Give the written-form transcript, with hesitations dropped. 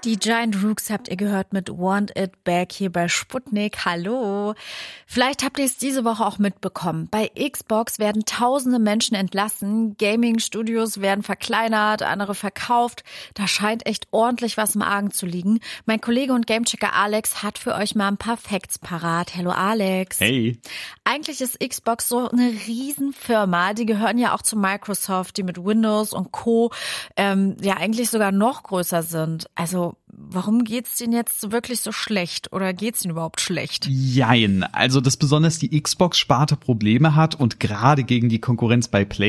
Die Giant Rooks habt ihr gehört mit Want It Back hier bei Sputnik. Hallo. Vielleicht habt ihr es diese Woche auch mitbekommen. Bei Xbox werden tausende Menschen entlassen, Gaming-Studios werden verkleinert, andere verkauft. Da scheint echt ordentlich was im Argen zu liegen. Mein Kollege und Gamechecker Alex hat für euch mal ein paar Facts parat. Hallo Alex. Hey. Eigentlich ist Xbox so eine Riesenfirma. Die gehören ja auch zu Microsoft, die mit Windows und Co. ja eigentlich sogar noch größer sind. Also warum geht's denen jetzt wirklich so schlecht? Oder geht's ihnen überhaupt schlecht? Jein. Also, dass besonders die Xbox-Sparte Probleme hat und gerade gegen die Konkurrenz bei